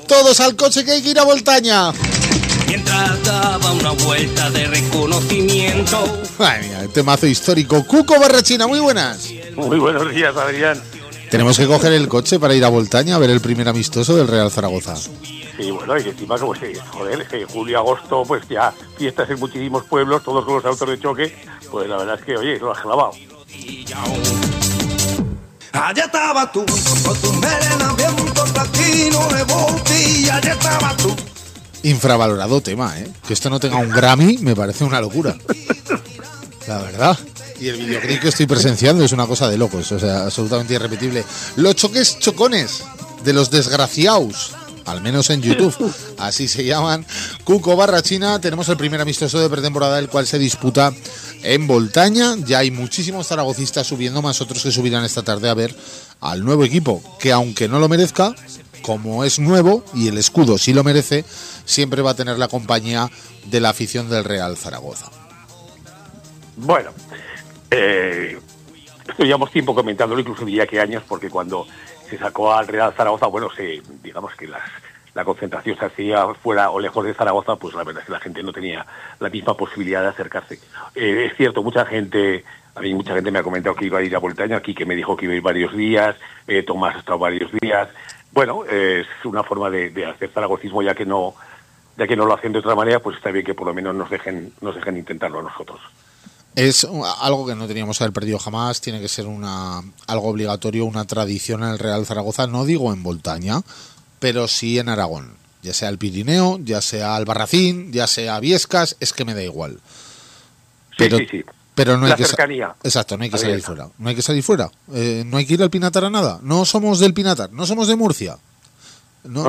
Todos al coche que hay que ir a Voltaña. Mientras daba una vuelta de reconocimiento. Ay, mira, el temazo histórico. Cuco Barrachina, muy buenas. Muy buenos días, Adrián. Tenemos que coger el coche para ir a Voltaña a ver el primer amistoso del Real Zaragoza. Sí, bueno, y que encima, como se joder, julio, agosto, pues ya fiestas en muchísimos pueblos, todos con los autos de choque, pues la verdad es que, oye, lo has clavado. Allá estaba tú, con tu melena bien platino de botella, allá estaba tú. Infravalorado tema, ¿eh? Que esto no tenga un Grammy me parece una locura. La verdad. Y el videoclip que estoy presenciando es una cosa de locos, o sea, absolutamente irrepetible. Los choques chocones de los desgraciados, al menos en YouTube, así se llaman. Cuco Barrachina, tenemos el primer amistoso de pretemporada, el cual se disputa en Voltaña. Ya hay muchísimos zaragocistas subiendo, más otros que subirán esta tarde a ver al nuevo equipo, que aunque no lo merezca, como es nuevo y el escudo sí lo merece, siempre va a tener la compañía de la afición del Real Zaragoza. Bueno, esto llevamos tiempo comentándolo, incluso diría que años, porque cuando se sacó al Real Zaragoza, bueno, digamos que la concentración se hacía fuera o lejos de Zaragoza, pues la verdad es que la gente no tenía la misma posibilidad de acercarse. Es cierto, a mí mucha gente me ha comentado que iba a ir a Voltaña, aquí que me dijo que iba a ir varios días, Tomás ha estado varios días. Bueno, es una forma de hacer zaragocismo, ya que no lo hacen de otra manera, pues está bien que por lo menos nos dejen intentarlo a nosotros. Es algo que no teníamos que haber perdido jamás, tiene que ser algo obligatorio, una tradición en el Real Zaragoza, no digo en Voltaña, pero sí en Aragón, ya sea el Pirineo, ya sea Albarracín, ya sea Viescas, es que me da igual. Pero, sí. Pero no hay la que cercanía. Exacto, no hay que salir fuera. No hay que salir fuera. No hay que ir al Pinatar a nada. No somos del Pinatar, no somos de Murcia. No.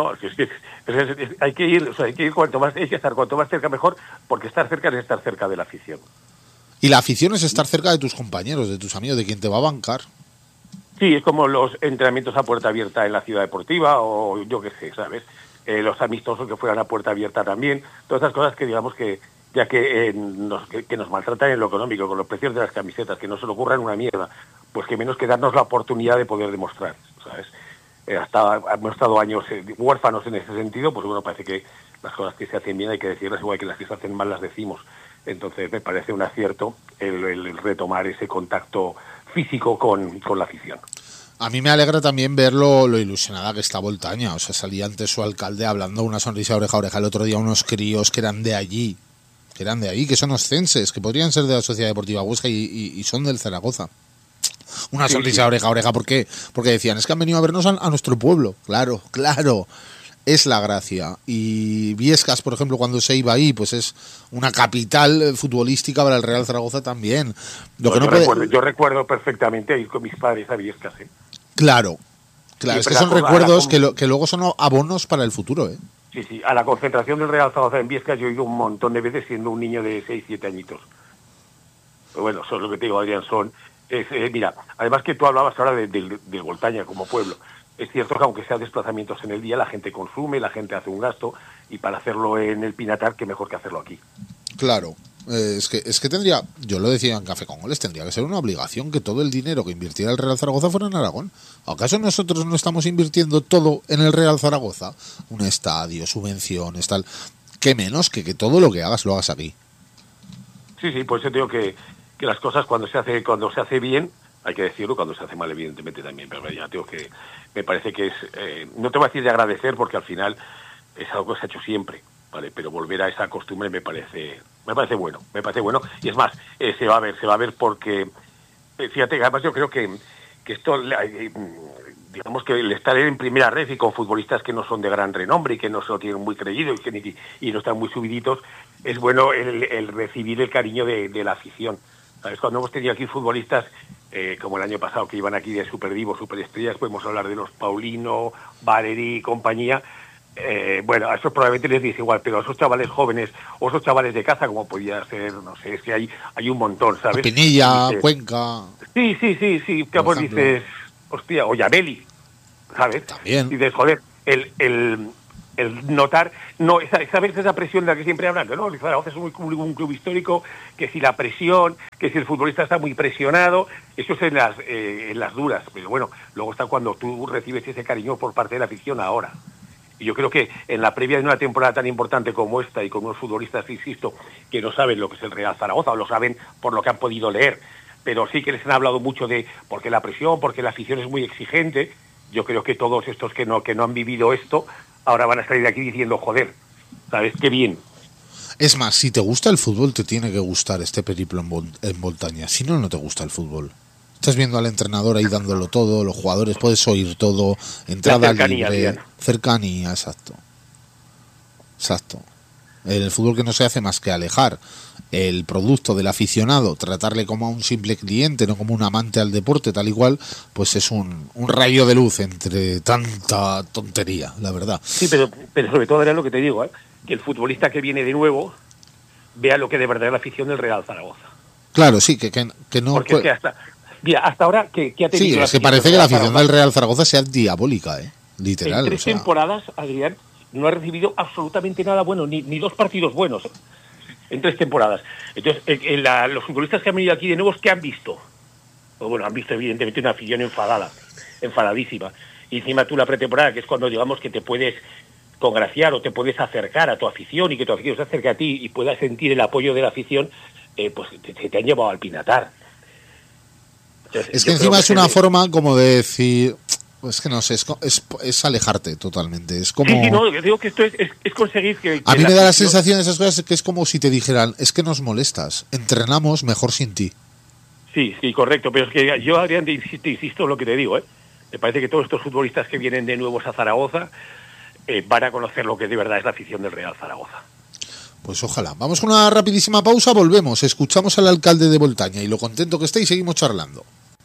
Hay que ir cuanto más, hay que estar cuanto más cerca mejor, porque estar cerca es estar cerca de la afición. Y la afición es estar cerca de tus compañeros, de tus amigos, de quien te va a bancar. Sí, es como los entrenamientos a puerta abierta en la ciudad deportiva, o yo qué sé, ¿sabes? Los amistosos que fueran a puerta abierta también. Todas esas cosas que digamos que, ya que nos maltratan en lo económico, con los precios de las camisetas, que no se le ocurran una mierda, pues que menos que darnos la oportunidad de poder demostrar, ¿sabes? Hemos estado años huérfanos en ese sentido, pues bueno, parece que las cosas que se hacen bien hay que decirlas, igual que las que se hacen mal las decimos. Entonces me parece un acierto el retomar ese contacto físico con la afición. A mí me alegra también ver lo ilusionada que está Voltaña. O sea, salía antes su alcalde hablando una sonrisa oreja a oreja. El otro día unos críos que eran de allí, que son oscenses, que podrían ser de la Sociedad Deportiva Huesca y son del Zaragoza. Una sonrisa oreja a oreja, ¿por qué? Porque decían, es que han venido a vernos a nuestro pueblo. Claro, es la gracia. Y Viescas, por ejemplo, cuando se iba ahí, pues es una capital futbolística para el Real Zaragoza también. Yo recuerdo perfectamente ir con mis padres a Viescas, ¿eh? Claro, es que son recuerdos que luego son abonos para el futuro, ¿eh? Sí, a la concentración del Real Zaragoza en Viescas yo he ido un montón de veces siendo un niño de 6, 7 añitos. Pero bueno, eso es lo que te digo, Adrián, mira, además que tú hablabas ahora de Voltaña como pueblo. Es cierto que aunque sean desplazamientos en el día, la gente consume, la gente hace un gasto, y para hacerlo en el Pinatar, qué mejor que hacerlo aquí. Claro, es que tendría, yo lo decía en Café con Goles, tendría que ser una obligación que todo el dinero que invirtiera el Real Zaragoza fuera en Aragón. ¿Acaso nosotros no estamos invirtiendo todo en el Real Zaragoza? Un estadio, subvenciones, tal. ¿Qué menos que todo lo que hagas lo hagas aquí? Sí, pues yo digo que las cosas cuando se hace bien, hay que decirlo, cuando se hace mal evidentemente también, pero ya tengo que, me parece que es, no te voy a decir de agradecer porque al final es algo que se ha hecho siempre, ¿vale? Pero volver a esa costumbre me parece bueno, y es más, se va a ver porque, fíjate, además yo creo que esto, digamos que el estar en primera red y con futbolistas que no son de gran renombre y que no se lo tienen muy creído y no están muy subiditos, es bueno el recibir el cariño de la afición. ¿Sabes? Cuando hemos tenido aquí futbolistas, como el año pasado, que iban aquí de superdivos, superestrellas, podemos hablar de los Paulino, Valeri y compañía. Bueno, a esos probablemente les dice igual, pero a esos chavales jóvenes o esos chavales de casa, como podía ser, no sé, es que hay un montón, ¿sabes? Pinilla, Cuenca. Sí, que pues dices, hostia, o Yabeli, ¿sabes? También. Y dices, joder, el notar, no, esa presión de la que siempre hablan, ¿no? El Zaragoza es un club histórico, que si la presión, que si el futbolista está muy presionado, eso es en las duras, pero bueno, luego está cuando tú recibes ese cariño por parte de la afición ahora. Y yo creo que en la previa de una temporada tan importante como esta y con unos futbolistas, insisto, que no saben lo que es el Real Zaragoza, o lo saben por lo que han podido leer, pero sí que les han hablado mucho de porque la presión, porque la afición es muy exigente. Yo creo que todos estos que no han vivido esto, ahora van a salir de aquí diciendo, joder, ¿sabes? Qué bien. Es más, si te gusta el fútbol, te tiene que gustar este periplo en Voltaña. Si no, no te gusta el fútbol. Estás viendo al entrenador ahí dándolo todo, los jugadores, puedes oír todo, entrada libre, cercanía, exacto. Exacto. El fútbol que no se hace más que alejar el producto del aficionado, tratarle como a un simple cliente, no como un amante al deporte, tal y cual, pues es un rayo de luz entre tanta tontería, la verdad. Sí, pero sobre todo era lo que te digo, que el futbolista que viene de nuevo vea lo que de verdad es la afición del Real Zaragoza. Claro, sí, que no... Porque es que hasta ahora que ha tenido... Sí, es que parece que la afición del Real Zaragoza sea diabólica, literal. En 3 temporadas, Adrián, no ha recibido absolutamente nada bueno, ni 2 partidos buenos en 3 temporadas. Entonces, los futbolistas que han venido aquí de nuevo, ¿qué han visto? Pues bueno, han visto evidentemente una afición enfadadísima. Y encima tú la pretemporada, que es cuando digamos que te puedes congraciar o te puedes acercar a tu afición y que tu afición se acerque a ti y puedas sentir el apoyo de la afición, pues te han llevado al pinatar. Entonces, es que encima es una forma como de decir... Es que no sé, es alejarte totalmente. Es como... Sí, no, digo que esto es conseguir que a mí me da la sensación de esas cosas que es como si te dijeran, es que nos molestas, entrenamos mejor sin ti. Sí, correcto, pero es que yo, Adrián, insisto en lo que te digo, me parece que todos estos futbolistas que vienen de nuevos a Zaragoza van a conocer lo que de verdad es la afición del Real Zaragoza. Pues ojalá. Vamos con una rapidísima pausa, volvemos, escuchamos al alcalde de Voltaña y lo contento que esté y seguimos charlando.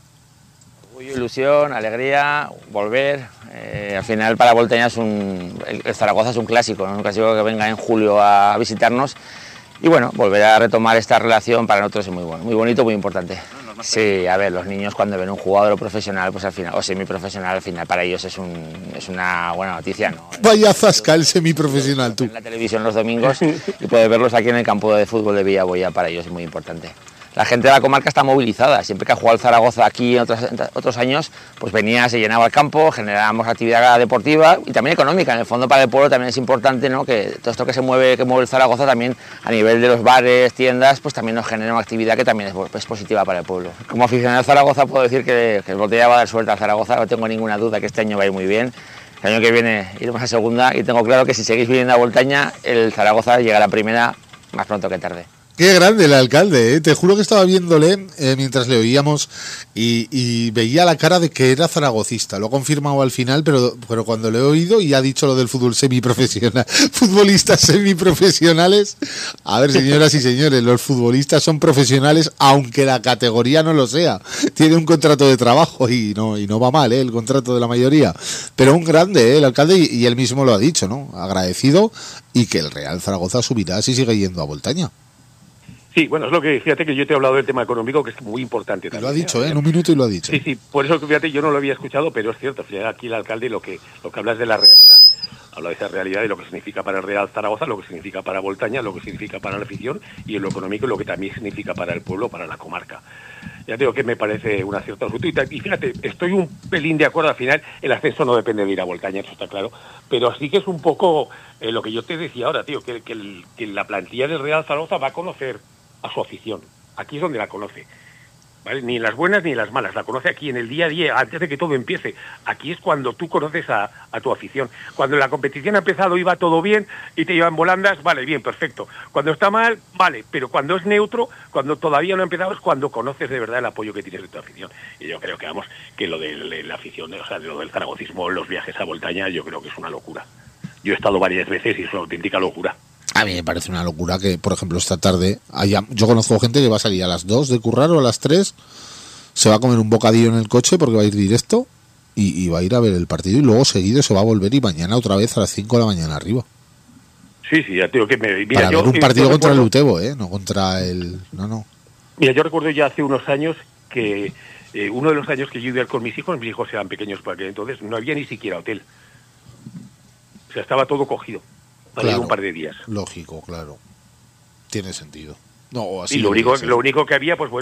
Ilusión, alegría, volver. Al final para Voltaña el Zaragoza es un clásico, ¿no? Un clásico que venga en julio a visitarnos y bueno, volver a retomar esta relación para nosotros es muy bueno, muy bonito, muy importante. Sí, a ver, los niños cuando ven un jugador profesional, pues al final, o semiprofesional, al final para ellos es una buena noticia, ¿no? Vaya zasca el semiprofesional, tú. En la televisión los domingos y poder verlos aquí en el campo de fútbol de Villaboya para ellos es muy importante. La gente de la comarca está movilizada, siempre que ha jugado el Zaragoza aquí en otros años, pues venía, se llenaba el campo, generábamos actividad deportiva y también económica. En el fondo para el pueblo también es importante, ¿no?, que todo esto que mueve el Zaragoza también a nivel de los bares, tiendas, pues también nos genera una actividad que también es positiva para el pueblo. Como aficionado al Zaragoza puedo decir que el Voltaña va a dar suerte al Zaragoza, no tengo ninguna duda que este año va a ir muy bien. El año que viene iremos a segunda y tengo claro que si seguís viniendo a Voltaña, el Zaragoza llegará a primera más pronto que tarde. Qué grande el alcalde, ¿eh? Te juro que estaba viéndole mientras le oíamos y veía la cara de que era zaragocista. Lo ha confirmado al final, pero cuando lo he oído y ha dicho lo del fútbol semiprofesional, futbolistas semiprofesionales. A ver, señoras y señores, los futbolistas son profesionales, aunque la categoría no lo sea. Tiene un contrato de trabajo y no va mal, el contrato de la mayoría. Pero un grande, el alcalde, y él mismo lo ha dicho, ¿no? Agradecido y que el Real Zaragoza subirá si sigue yendo a Voltaña. Sí, bueno, es lo que, fíjate que yo te he hablado del tema económico, que es muy importante también. Lo ha dicho, en un minuto y lo ha dicho. Sí, por eso, fíjate, yo no lo había escuchado, pero es cierto, aquí el alcalde lo que habla es de la realidad. Habla de esa realidad, de lo que significa para el Real Zaragoza, lo que significa para Voltaña, lo que significa para la afición y en lo económico lo que también significa para el pueblo, para la comarca. Ya digo que me parece una cierta absoluta. Y fíjate, estoy un pelín de acuerdo, al final el ascenso no depende de ir a Voltaña, eso está claro, pero sí que es un poco lo que yo te decía ahora, tío, que la plantilla del Real Zaragoza va a conocer a su afición. Aquí es donde la conoce, ¿vale? Ni en las buenas ni en las malas, la conoce aquí en el día a día, antes de que todo empiece. Aquí es cuando tú conoces a tu afición. Cuando la competición ha empezado iba todo bien y te llevan volandas, vale, bien, perfecto. Cuando está mal, vale, pero cuando es neutro, cuando todavía no ha empezado, es cuando conoces de verdad el apoyo que tienes de tu afición. Y yo creo que, vamos, que lo de la afición, o sea, lo del zaragocismo, los viajes a Voltaña, yo creo que es una locura. Yo he estado varias veces y es una auténtica locura. A mí me parece una locura que, por ejemplo, esta tarde yo conozco gente que va a salir a las 2 de currar o a las 3, se va a comer un bocadillo en el coche porque va a ir directo y va a ir a ver el partido y luego seguido se va a volver y mañana otra vez a las 5 de la mañana arriba. Sí, ya tengo que me... Mira, para ver un partido contra el Utebo, no contra el... No. Mira, yo recuerdo ya hace unos años que uno de los años que yo iba con mis hijos eran pequeños para aquel entonces, no había ni siquiera hotel. O sea, estaba todo cogido. Para ir un par de días. Lógico, claro. Tiene sentido. No, así y lo único que había, pues bueno,